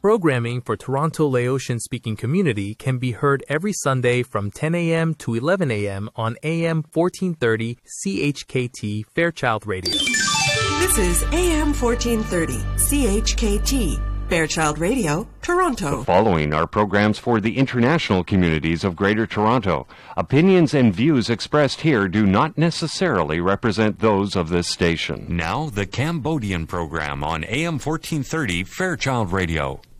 Programming for Toronto Laotian-speaking community can be heard every Sunday from 10 a.m. to 11 a.m. on AM 1430 CHKT Fairchild Radio. This is AM 1430 CHKT Fairchild Radio, Toronto. The following are programs for the international communities of Greater Toronto. Opinions and views expressed here do not necessarily represent those of this station. Now, the Cambodian program on AM 1430 Fairchild Radio.